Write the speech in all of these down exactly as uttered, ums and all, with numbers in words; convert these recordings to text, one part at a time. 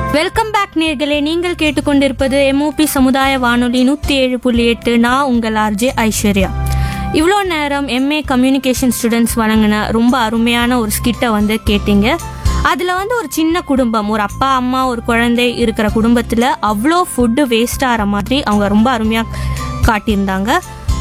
Welcome back நேர்களே, நீங்கள் கேட்டுக்கொண்டிருப்பது எம்ஓபி சமுதாய வானொலி நூற்றி ஏழு புள்ளி எட்டு. நான் உங்கள் ஆர்ஜே ஐஸ்வர்யா. இவ்வளோ நேரம் எம்ஏ கம்யூனிகேஷன் ஸ்டூடெண்ட்ஸ் வழங்கின ரொம்ப அருமையான ஒரு ஸ்கிட்டை வந்து கேட்டீங்க. அதில் வந்து ஒரு சின்ன குடும்பம், ஒரு அப்பா அம்மா ஒரு குழந்தை இருக்கிற குடும்பத்தில் அவ்வளோ ஃபுட்டு வேஸ்ட் ஆகிற மாதிரி அவங்க ரொம்ப அருமையாக காட்டியிருந்தாங்க.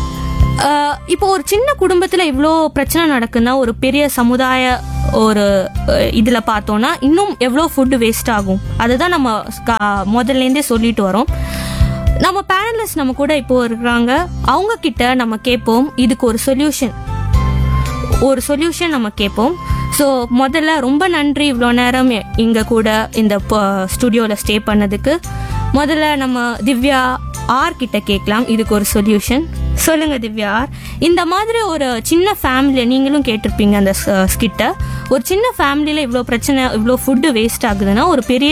இப்போ ஒரு சின்ன குடும்பத்தில் இவ்வளோ பிரச்சனை நடக்குன்னா ஒரு பெரிய சமுதாய ஒரு இதில் பார்த்தோன்னா இன்னும் எவ்வளோ ஃபுட்டு வேஸ்ட் ஆகும். அதுதான் நம்ம முதல்லேருந்தே சொல்லிட்டு வரோம். நம்ம பேரண்ட்ஸ் நம்ம கூட இப்போ இருக்கிறாங்க, அவங்க கிட்ட நம்ம கேட்போம், இதுக்கு ஒரு சொல்யூஷன் ஒரு சொல்யூஷன் நம்ம கேட்போம். ஸோ முதல்ல ரொம்ப நன்றி இவ்வளோ நேரம் இங்கே கூட இந்த ஸ்டுடியோவில் ஸ்டே பண்ணதுக்கு. முதல்ல நம்ம திவ்யா ஆர் கிட்ட கேட்கலாம் இதுக்கு ஒரு சொல்யூஷன். சொல்லுங்க திவ்யா ஆர், இந்த மாதிரி ஒரு சின்ன ஃபேமிலியை நீங்களும் கேட்டிருப்பீங்க அந்த ஸ்கிட்டை. ஒரு சின்ன ஃபேமிலியில் இவ்வளோ பிரச்சனை, இவ்வளோ ஃபுட்டு வேஸ்ட் ஆகுதுன்னா ஒரு பெரிய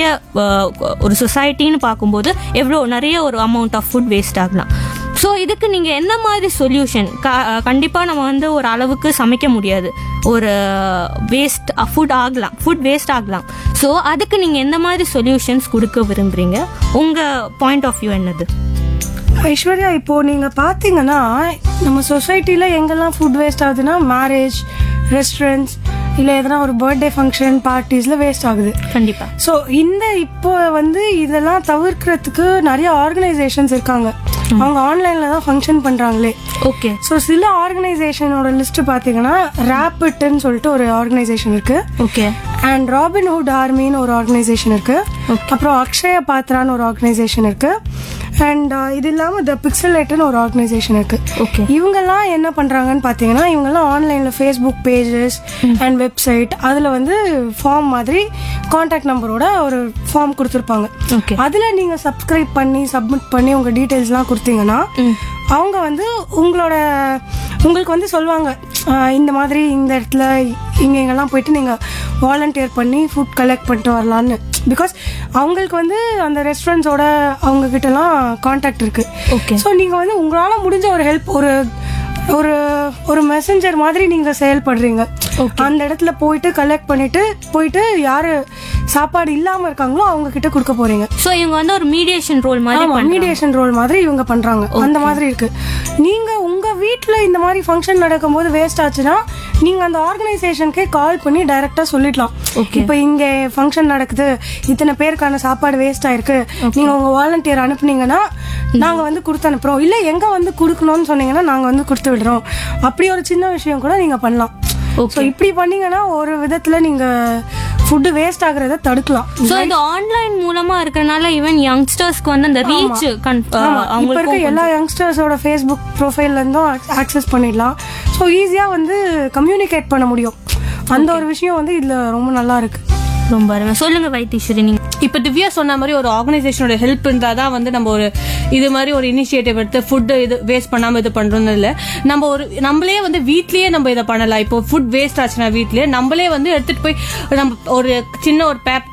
ஒரு சொசைட்டின்னு பார்க்கும்போது எவ்வளோ நிறைய ஒரு அமௌண்ட் ஆஃப் ஃபுட் வேஸ்ட் ஆகலாம். ஸோ இதுக்கு நீங்கள் என்ன மாதிரி சொல்யூஷன்? க கண்டிப்பாக நம்ம வந்து ஒரு அளவுக்கு சமைக்க முடியாது, ஒரு வேஸ்ட் ஃபுட் ஆகலாம், ஃபுட் வேஸ்ட் ஆகலாம். ஸோ அதுக்கு நீங்கள் எந்த மாதிரி சொல்யூஷன்ஸ் கொடுக்க விரும்புகிறீங்க? உங்கள் பாயிண்ட் ஆஃப் வியூ என்னது? ஐஸ்வர்யா, இப்போ நீங்க பாத்தீங்கன்னா நம்ம சொசைட்டில எங்கெல்லாம் ஃபுட் வேஸ்ட் ஆகுதுன்னா மேரேஜ், ரெஸ்டாரண்ட்ஸ், இல்ல எதனா ஒரு பர்த்டே ஃபங்க்ஷன், பார்ட்டிஸ்ல வேஸ்ட் ஆகுது கண்டிப்பா. ஸோ இந்த இப்போ வந்து இதெல்லாம் தவிர்க்கிறதுக்கு நிறைய ஆர்கனைசேஷன்ஸ் இருக்காங்க. அவங்க ஆன்லைன்ல தான் ஃபங்க்ஷன் பண்றாங்களே. ஓகே. ஸோ சில ஆர்கனைசேஷனோட லிஸ்ட் பாத்தீங்கன்னா ரேபிட்னு சொல்லிட்டு ஒரு ஆர்கனைசேஷன் இருக்கு. ஓகே. அண்ட் ராபின்ஹுட் ஆர்மின்னு ஒரு ஆர்கனைசேஷன் இருக்கு. அப்புறம் அக்ஷய பாத்ரான்னு ஒரு ஆர்கனைசேஷன் இருக்கு. அண்ட் இது இல்லாம த பிக்சலேட்னு ஒரு ஆர்கனைசேஷன் இருக்கு. ஓகே. இவங்கெல்லாம் என்ன பண்றாங்கன்னு பாத்தீங்கன்னா, இவங்கெல்லாம் ஆன்லைன்ல ஃபேஸ்புக் பேஜஸ் அண்ட் வெப்சைட் அதுல வந்து ஃபார்ம் மாதிரி கான்டாக்ட் நம்பரோட ஒரு ஃபார்ம் கொடுத்துருப்பாங்க. அதுல நீங்க சப்ஸ்கிரைப் பண்ணி சப்மிட் பண்ணி உங்க டீடைல்ஸ் எல்லாம் கொடுத்தீங்கன்னா அவங்க வந்து உங்களோட உங்களுக்கு வந்து சொல்லுவாங்க, இந்த மாதிரி இந்த இடத்துல இங்க இங்கெல்லாம் போயிட்டு நீங்க வாலண்டியர் பண்ணி ஃபுட் கலெக்ட் பண்ணிட்டு வரலான்னு. பிகாஸ் அவங்களுக்கு வந்து அந்த ரெஸ்டாரண்ட்ஸோட அவங்க கிட்ட எல்லாம் கான்டாக்ட் இருக்கு. ஸோ நீங்க வந்து உங்களால முடிஞ்ச ஒரு ஹெல்ப், ஒரு ஒரு ஒரு மெசஞ்சர் மாதிரி நீங்க செயல்படுறீங்க. அந்த இடத்துல போயிட்டு கலெக்ட் பண்ணிட்டு போயிட்டு யாரு சாப்பாடு இல்லாம இருக்காங்களோ அவங்க கிட்ட கொடுக்க போறீங்க. சோ இவங்க வந்து ஒரு மீடியேஷன் ரோல் மாதிரி மீடியேஷன் ரோல் மாதிரி இவங்க பண்றாங்க. அந்த மாதிரி இருக்கு. நீங்க உங்க வீட்டுல இந்த மாதிரி ஃபங்க்ஷன் நடக்கும் போது வேஸ்ட் ஆச்சுன்னா நீங்க அந்த ஆர்கனைசேஷனுக்கே கால் பண்ணி டைரக்டா சொல்லிடலாம், இப்ப இங்க ஃபங்க்ஷன் நடக்குது, இத்தனை பேருக்கான சாப்பாடு வேஸ்ட் ஆயிருக்கு, நீங்க உங்க வாலண்டியர் அனுப்புனீங்கன்னா நாங்க வந்து கொடுத்து அனுப்புறோம், இல்ல எங்க வந்து குடுக்கணும்னு சொன்னீங்கன்னா நாங்க வந்து கொடுத்து விடுறோம். அப்படி ஒரு சின்ன விஷயம் கூட நீங்க பண்ணலாம். சோ இப்படி பண்ணீங்கன்னா ஒரு விதத்துல நீங்க ஃபுட் வேஸ்ட் ஆகுறத தடுக்கலாம். சோ இது ஆன்லைன் மூலமா இருக்கறனால ஈவன் யங்ஸ்டர்ஸ்க்கு வந்து அந்த ரீச் அவங்க இருக்க எல்லா யங்ஸ்டர்ஸோட ஃபேஸ்புக் ப்ரொஃபைல்ல இருந்தும் ஆக்சஸ் பண்ணிடலாம். சோ ஈஸியா வந்து கம்யூனிகேட் பண்ண முடியும். அந்த ஒரு விஷயம் வந்து இதுல ரொம்ப நல்லா இருக்கு. ரொம்ப அருமை. சொல்லுங்க வைத்தீஸ்வரி. நீங்க இப்ப திவ்யா சொன்ன மாதிரி ஒரு ஆர்கனைசேஷனோட ஹெல்ப் இருந்தாதான் வந்து நம்ம ஒரு இது மாதிரி ஒரு இனிஷியேட்டிவ் எடுத்து ஃபுட் இது வேஸ்ட் பண்ணாம இது பண்றோம்னு இல்ல, நம்ம ஒரு நம்மளே வந்து வீட்லயே நம்ம இதை பண்ணலாம். இப்போ ஃபுட் வேஸ்ட் ஆச்சுன்னா வீட்லயே நம்மளே வந்து எடுத்துட்டு போய் நம்ம ஒரு சின்ன ஒரு பேப்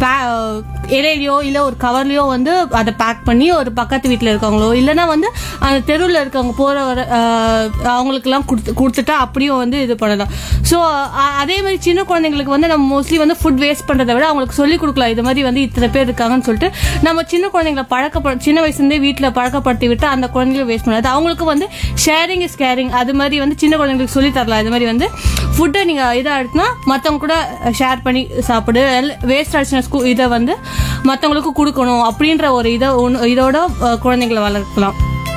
இலையிலயோ இல்ல ஒரு கவர்லயோ வந்து அதை பேக் பண்ணி ஒரு பக்கத்து வீட்டுல இருக்கவங்களோ இல்லைன்னா வந்து அந்த தெருவில் இருக்கவங்க போற அவங்களுக்கு எல்லாம் கொடுத்துட்டா அப்படியும் வந்து இது பண்ணலாம். ஸோ அதே மாதிரி சின்ன குழந்தைங்களுக்கு வந்து நம்ம மோஸ்ட்லி வந்து ஃபுட் வேஸ்ட் பண்றதை விட அவங்களுக்கு சொல்லிக் கொடுக்கலாம், இது மாதிரி வந்து இத்தனை பேர் இருக்காங்கன்னு சொல்லிட்டு நம்ம சின்ன குழந்தைங்களை பழக்க சின்ன வயசுல இருந்தே வீட்டுல பழக்கப்படுத்தி விட்டு அந்த குழந்தைங்களை வேஸ்ட் பண்ணாது. அவங்களுக்கு வந்து ஷேரிங் இஸ் கேரிங் அது மாதிரி வந்து சின்ன குழந்தைங்களுக்கு சொல்லி தரலாம். இது மாதிரி வந்து ஃபுட்டை நீங்க இதா எடுத்துனா மத்தவங்க கூட ஷேர் பண்ணி சாப்பிடு, வேஸ்ட் ஆச்சுன்னா இதை வந்து மற்றவங்களுக்கு கொடுக்கணும் அப்படின்ற ஒரு இதை இதோட குழந்தைங்களை வளர்க்கலாம்.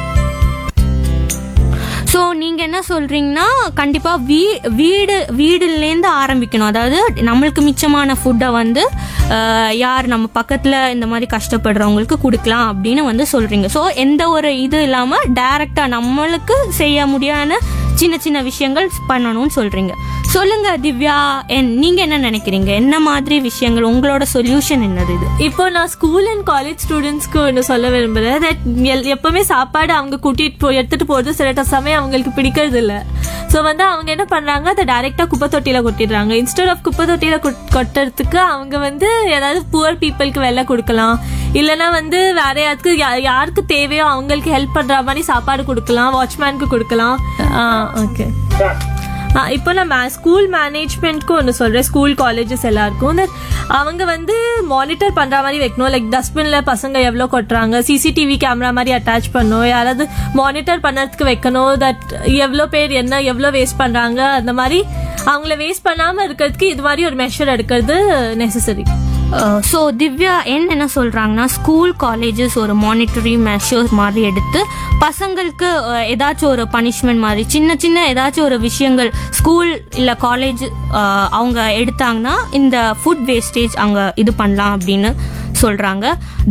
ஸோ நீங்கள் என்ன சொல்கிறீங்கன்னா கண்டிப்பாக வீ வீடு வீடுலேருந்து ஆரம்பிக்கணும். அதாவது நம்மளுக்கு மிச்சமான ஃபுட்டை வந்து யார் நம்ம பக்கத்தில் இந்த மாதிரி கஷ்டப்படுறவங்களுக்கு கொடுக்கலாம் அப்படின்னு வந்து சொல்கிறீங்க. ஸோ எந்த ஒரு இது இல்லாமல் டைரெக்டாக நம்மளுக்கு செய்ய முடியாத சின்ன சின்ன விஷயங்கள் பண்ணணும்னு சொல்கிறீங்க. சொல்லுங்க திவ்யா, நீங்க என்ன நினைக்கிறீங்க? என்ன மாதிரி விஷயங்கள் உங்களோட சொல்யூஷன் என்னது? இது இப்போ நான் ஸ்கூல் அண்ட் காலேஜ் ஸ்டூடெண்ட்ஸ்க்கு ஒன்று சொல்ல விரும்புறேன். தட் எப்பவுமே சாப்பாடு அவங்க கூட்டிட்டு போய் எடுத்துட்டு போறது சில சமயம் அவங்களுக்கு பிடிக்கிறது இல்லை. ஸோ வந்து அவங்க என்ன பண்றாங்க, அதை டைரக்டா குப்பை தொட்டியில கொட்டிடுறாங்க. இன்ஸ்டெட் ஆஃப் குப்பை தொட்டியில கொட்டுறதுக்கு அவங்க வந்து ஏதாவது புவர் பீப்புளுக்கு வெள்ளை கொடுக்கலாம், இல்லைன்னா வந்து வேற யாருக்கு யாருக்கு தேவையோ அவங்களுக்கு ஹெல்ப் பண்ற மாதிரி சாப்பாடு கொடுக்கலாம், வாட்ச்மேனுக்கு கொடுக்கலாம். ஓகே. இப்போ நான் ஸ்கூல் மேனேஜ்மெண்ட்க்கும் ஒன்று சொல்கிறேன், ஸ்கூல் காலேஜஸ் எல்லாருக்கும் that அவங்க வந்து மானிட்டர் பண்ணுற மாதிரி வைக்கணும். லைக் டஸ்ட்பினில் பசங்க எவ்வளோ கொட்டுறாங்க, சிசிடிவி கேமரா மாதிரி அட்டாச் பண்ணணும், யாராவது மானிட்டர் பண்ணுறதுக்கு வைக்கணும். தட் எவ்வளோ பேர் என்ன எவ்வளோ வேஸ்ட் பண்ணுறாங்க, அந்த மாதிரி அவங்கள வேஸ்ட் பண்ணாமல் இருக்கிறதுக்கு இது மாதிரி ஒரு மெஷர் எடுக்கிறது நெசசரி. ஸோ திவ்யா என்ன என்ன சொல்கிறாங்கன்னா, ஸ்கூல் காலேஜஸ் ஒரு மானிட்டரி மெஷர்ஸ் மாதிரி எடுத்து பசங்களுக்கு அஹ், ஏதாச்சும் ஒரு பனிஷ்மெண்ட் மாதிரி சின்ன சின்ன ஏதாச்சும் ஒரு விஷயங்கள் ஸ்கூல் இல்லை காலேஜ் அவங்க எடுத்தாங்கன்னா இந்த ஃபுட் வேஸ்டேஜ் அவங்க இது பண்ணலாம் அப்படின்னு சொல்கிறாங்க.